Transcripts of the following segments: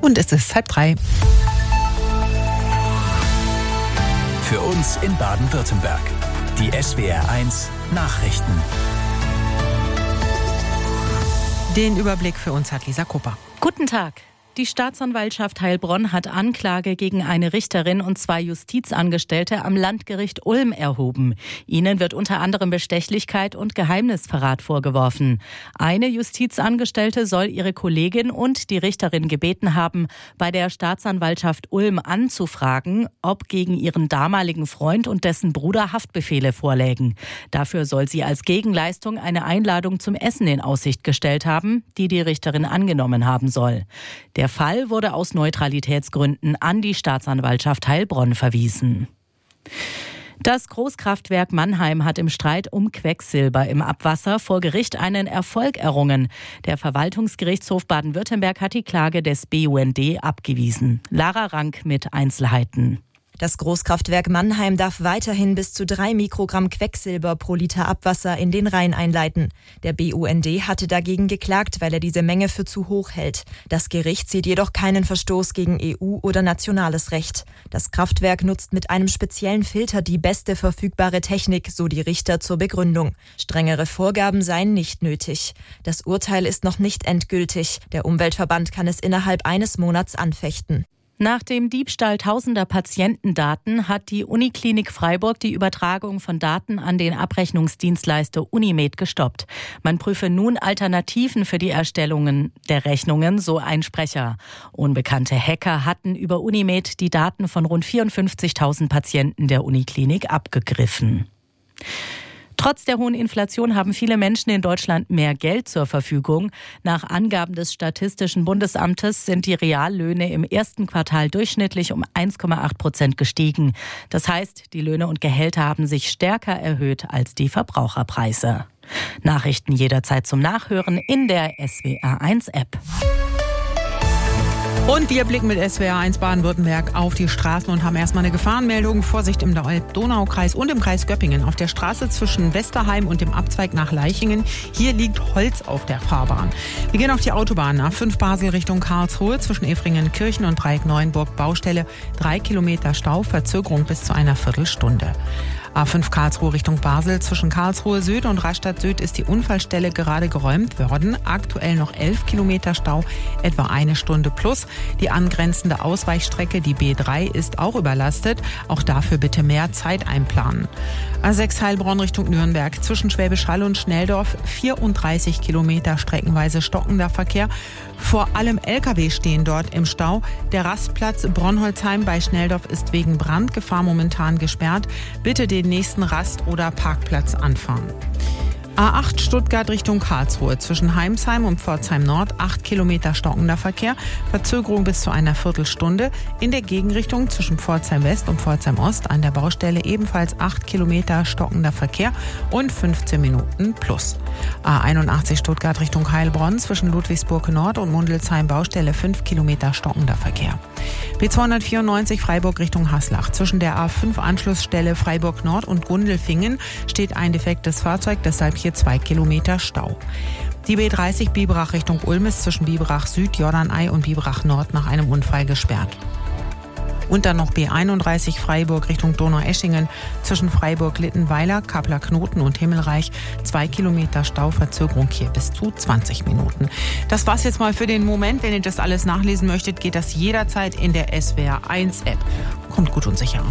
Und es ist 2:30. Für uns in Baden-Württemberg. Die SWR1 Nachrichten. Den Überblick für uns hat Lisa Kupper. Guten Tag. Die Staatsanwaltschaft Heilbronn hat Anklage gegen eine Richterin und 2 Justizangestellte am Landgericht Ulm erhoben. Ihnen wird unter anderem Bestechlichkeit und Geheimnisverrat vorgeworfen. Eine Justizangestellte soll ihre Kollegin und die Richterin gebeten haben, bei der Staatsanwaltschaft Ulm anzufragen, ob gegen ihren damaligen Freund und dessen Bruder Haftbefehle vorlägen. Dafür soll sie als Gegenleistung eine Einladung zum Essen in Aussicht gestellt haben, die die Richterin angenommen haben soll. Der Fall wurde aus Neutralitätsgründen an die Staatsanwaltschaft Heilbronn verwiesen. Das Großkraftwerk Mannheim hat im Streit um Quecksilber im Abwasser vor Gericht einen Erfolg errungen. Der Verwaltungsgerichtshof Baden-Württemberg hat die Klage des BUND abgewiesen. Lara Rank mit Einzelheiten. Das Großkraftwerk Mannheim darf weiterhin bis zu 3 Mikrogramm Quecksilber pro Liter Abwasser in den Rhein einleiten. Der BUND hatte dagegen geklagt, weil er diese Menge für zu hoch hält. Das Gericht sieht jedoch keinen Verstoß gegen EU- oder nationales Recht. Das Kraftwerk nutzt mit einem speziellen Filter die beste verfügbare Technik, so die Richter zur Begründung. Strengere Vorgaben seien nicht nötig. Das Urteil ist noch nicht endgültig. Der Umweltverband kann es innerhalb eines Monats anfechten. Nach dem Diebstahl tausender Patientendaten hat die Uniklinik Freiburg die Übertragung von Daten an den Abrechnungsdienstleister Unimed gestoppt. Man prüfe nun Alternativen für die Erstellungen der Rechnungen, so ein Sprecher. Unbekannte Hacker hatten über Unimed die Daten von rund 54.000 Patienten der Uniklinik abgegriffen. Trotz der hohen Inflation haben viele Menschen in Deutschland mehr Geld zur Verfügung. Nach Angaben des Statistischen Bundesamtes sind die Reallöhne im ersten Quartal durchschnittlich um 1,8% gestiegen. Das heißt, die Löhne und Gehälter haben sich stärker erhöht als die Verbraucherpreise. Nachrichten jederzeit zum Nachhören in der SWR1-App. Und wir blicken mit SWR1 Baden-Württemberg auf die Straßen und haben erstmal eine Gefahrenmeldung. Vorsicht im Donau-Kreis und im Kreis Göppingen. Auf der Straße zwischen Westerheim und dem Abzweig nach Leichingen. Hier liegt Holz auf der Fahrbahn. Wir gehen auf die Autobahn A5 Basel Richtung Karlsruhe. Zwischen Efringen-Kirchen und Dreieck Neuenburg Baustelle. 3 Kilometer Stau, Verzögerung bis zu einer Viertelstunde. A5 Karlsruhe Richtung Basel. Zwischen Karlsruhe Süd und Rastatt Süd ist die Unfallstelle gerade geräumt worden. Aktuell noch 11 Kilometer Stau, etwa eine Stunde plus. Die angrenzende Ausweichstrecke, die B3, ist auch überlastet. Auch dafür bitte mehr Zeit einplanen. A6 Heilbronn Richtung Nürnberg. Zwischen Schwäbisch Hall und Schnelldorf 34 Kilometer streckenweise stockender Verkehr. Vor allem Lkw stehen dort im Stau. Der Rastplatz Bronholzheim bei Schnelldorf ist wegen Brandgefahr momentan gesperrt. Bitte den nächsten Rast- oder Parkplatz anfahren. A8 Stuttgart Richtung Karlsruhe. Zwischen Heimsheim und Pforzheim Nord 8 Kilometer stockender Verkehr. Verzögerung bis zu einer Viertelstunde. In der Gegenrichtung zwischen Pforzheim West und Pforzheim Ost an der Baustelle ebenfalls 8 Kilometer stockender Verkehr und 15 Minuten plus. A81 Stuttgart Richtung Heilbronn. Zwischen Ludwigsburg Nord und Mundelsheim Baustelle 5 Kilometer stockender Verkehr. B294 Freiburg Richtung Haslach. Zwischen der A5 Anschlussstelle Freiburg Nord und Gundelfingen steht ein defektes Fahrzeug, deshalb hier 2 Kilometer Stau. Die B30 Biberach Richtung Ulm ist zwischen Biberach Süd, Jordanei und Biberach Nord nach einem Unfall gesperrt. Und dann noch B31 Freiburg Richtung Donaueschingen. Zwischen Freiburg-Littenweiler, Kapler-Knoten und Himmelreich 2 Kilometer Stau, Verzögerung hier bis zu 20 Minuten. Das war's jetzt mal für den Moment. Wenn ihr das alles nachlesen möchtet, geht das jederzeit in der SWR1-App. Kommt gut und sicher an.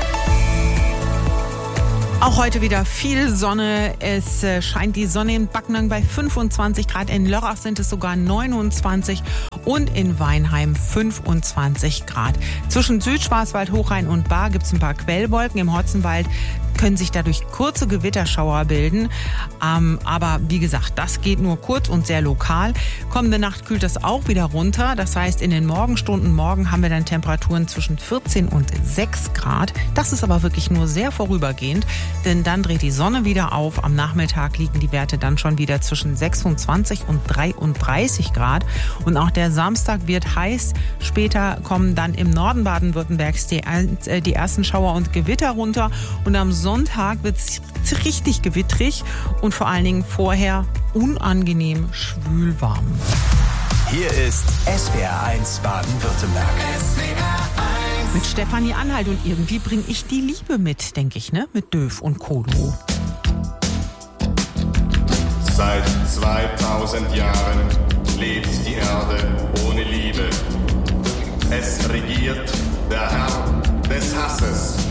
Auch heute wieder viel Sonne. Es scheint die Sonne in Backnang bei 25 Grad. In Lörrach sind es sogar 29 und in Weinheim 25 Grad. Zwischen Südschwarzwald, Hochrhein und Baar gibt es ein paar Quellwolken. Im Hotzenwald können sich dadurch kurze Gewitterschauer bilden. Aber wie gesagt, das geht nur kurz und sehr lokal. Kommende Nacht kühlt das auch wieder runter. Das heißt, in den Morgenstunden morgen haben wir dann Temperaturen zwischen 14 und 6 Grad. Das ist aber wirklich nur sehr vorübergehend, denn dann dreht die Sonne wieder auf. Am Nachmittag liegen die Werte dann schon wieder zwischen 26 und 33 Grad. Und auch der Samstag wird heiß. Später kommen dann im Norden Baden-Württembergs die ersten Schauer und Gewitter runter. Und am Sonntag wird es richtig gewittrig und vor allen Dingen vorher unangenehm schwül warm. Hier ist SWR1 Baden-Württemberg. Mit Stefanie Anhalt und irgendwie bringe ich die Liebe mit, denke ich, ne? Mit Döf und Kodo. Seit 2000 Jahren lebt die Erde ohne Liebe. Es regiert der Herr des Hasses.